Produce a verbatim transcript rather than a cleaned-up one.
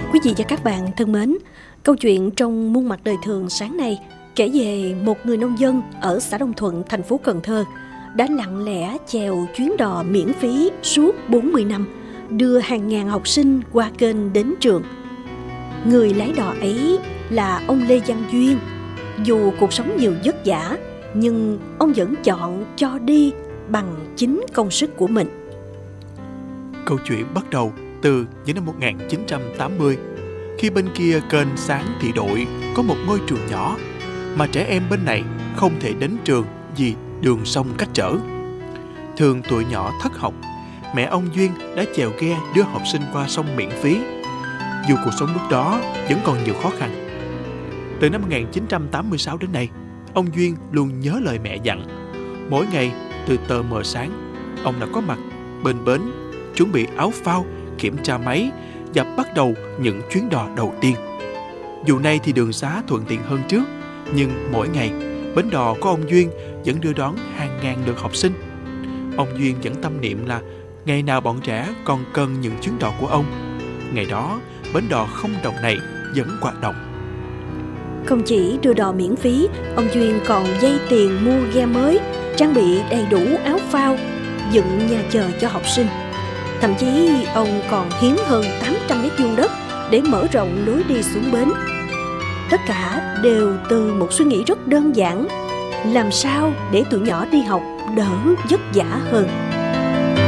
Quý vị và các bạn thân mến, câu chuyện trong muôn mặt đời thường sáng nay kể về một người nông dân ở xã Đông Thuận, thành phố Cần Thơ đã lặng lẽ chèo chuyến đò miễn phí suốt bốn mươi năm, đưa hàng ngàn học sinh qua kênh đến trường. Người lái đò ấy là ông Lê Văn Duyên. Dù cuộc sống nhiều vất vả, nhưng ông vẫn chọn cho đi bằng chính công sức của mình. Câu chuyện bắt đầu từ những năm một nghìn chín trăm tám mươi, khi bên kia kênh Sáng Thị Đội có một ngôi trường nhỏ, mà trẻ em bên này không thể đến trường vì đường sông cách trở. Thường tụi nhỏ thất học, mẹ ông Duyên đã chèo ghe đưa học sinh qua sông miễn phí, dù cuộc sống lúc đó vẫn còn nhiều khó khăn. Từ năm một nghìn chín trăm tám mươi sáu đến nay, ông Duyên luôn nhớ lời mẹ dặn. Mỗi ngày từ tờ mờ sáng, ông đã có mặt bên bến, chuẩn bị áo phao, kiểm tra máy và bắt đầu những chuyến đò đầu tiên. Dù nay thì đường xá thuận tiện hơn trước, nhưng mỗi ngày bến đò của ông Duyên vẫn đưa đón hàng ngàn lượt học sinh. Ông Duyên vẫn tâm niệm là ngày nào bọn trẻ còn cần những chuyến đò của ông, ngày đó bến đò không đồng này vẫn hoạt động. Không chỉ đưa đò miễn phí, ông Duyên còn vay tiền mua ghe mới, trang bị đầy đủ áo phao, dựng nhà chờ cho học sinh. Thậm chí ông còn hiến hơn tám trăm mét vuông đất để mở rộng lối đi xuống bến. Tất cả đều từ một suy nghĩ rất đơn giản: làm sao để tụi nhỏ đi học đỡ vất vả hơn.